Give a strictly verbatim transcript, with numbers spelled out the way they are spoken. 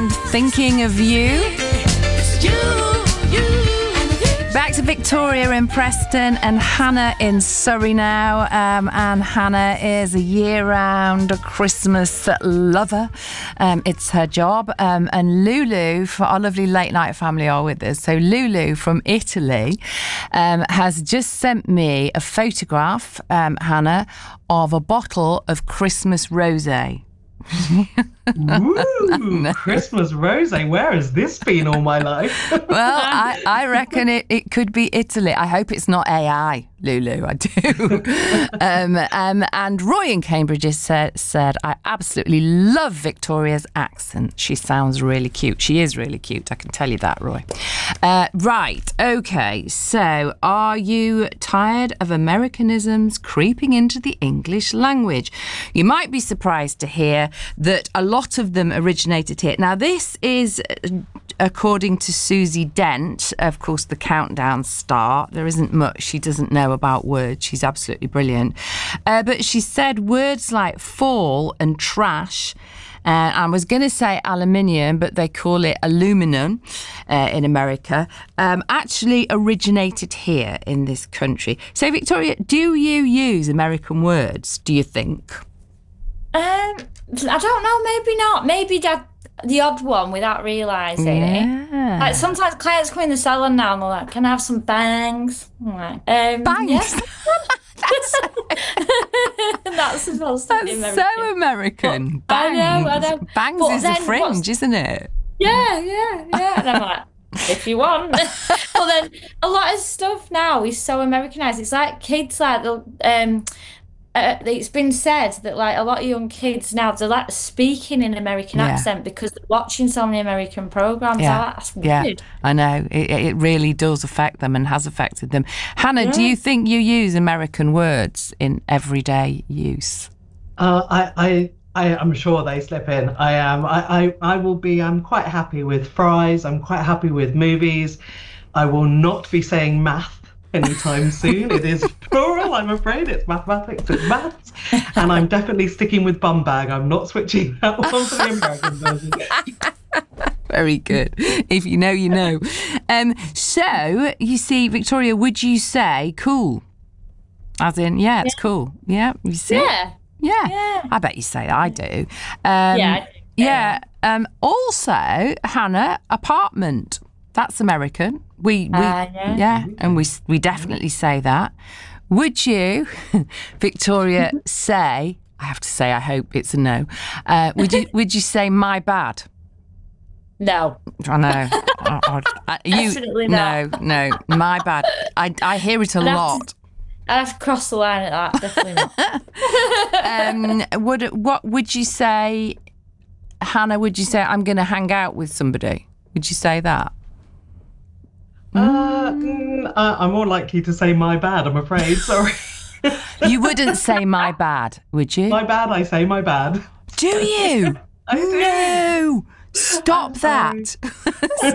and Thinking of You. It's you, you. Back to Victoria in Preston and Hannah in Surrey now. Um, and Hannah is a year-round Christmas lover. Um, it's her job. Um, and Lulu, for our lovely late night family, are with us. So Lulu from Italy um, has just sent me a photograph, um, Hannah, of a bottle of Christmas rosé. Ooh, Christmas rosé. Where has this been all my life? Well, I, I reckon it, it could be Italy. I hope it's not A I, Lulu. I do. um, um, and Roy in Cambridge has said, said, I absolutely love Victoria's accent. She sounds really cute. She is really cute. I can tell you that, Roy. Uh, right. Okay. So are you tired of Americanisms creeping into the English language? You might be surprised to hear that a lot of them originated here. Now, this is according to Susie Dent, of course, the countdown star. There isn't much she doesn't know about words. She's absolutely brilliant. Uh, but she said words like fall and trash. Uh, I was going to say aluminium, but they call it aluminum uh, in America, um, actually originated here in this country. So, Victoria, do you use American words, do you think? Um, I don't know, maybe not. Maybe that the odd one without realising Yeah. it. Like sometimes clients come in the salon now and they're like, can I have some bangs? I'm like, um, Bangs? Yeah. That's supposed to be That's American. so American. But I Bangs. know, I know. Bangs But is a then fringe, what's- isn't it? Yeah, yeah, yeah. And I'm like, if you want. But then a lot of stuff now is so Americanized. It's like kids, like the um, uh, it's been said that like a lot of young kids now they're like speaking in American Yeah. accent because they're watching so many American programs. Yeah. I'm like, that's Yeah, weird. I know. It, it really does affect them and has affected them. Hannah, do Yeah. you think you use American words in everyday use? Uh, I, I, I, I'm sure they slip in. I am. I, I, I will be. I'm quite happy with fries. I'm quite happy with movies. I will not be saying math anytime soon. It is plural. I'm afraid it's mathematics. It's maths, and I'm definitely sticking with bum bag. I'm not switching that one for the American version. Very good. If you know, you know. Um, so, you see, Victoria, would you say cool? As in, yeah, it's cool. Yeah, you see? Yeah. Yeah. Yeah. I bet you say that. I do. Um, Yeah, I do. Yeah. Um, also, Hannah, apartment. That's American. We, we Uh, yeah. yeah, and we we definitely say that. Would you, Victoria, say? I have to say, I hope it's a no. Uh, would you would you say my bad? No. I know. I, I, I, you, Definitely no, not. no, my bad. I I hear it a I'd have to- lot. I'd have to cross the line at that. Definitely not. Um, would what would you say, Hannah? Would you say I'm going to hang out with somebody? Would you say that? Uh, mm, uh, I'm more likely to say my bad. I'm afraid. Sorry. You wouldn't say my bad, would you? My bad. I say my bad. Do you? I do. No. Stop that.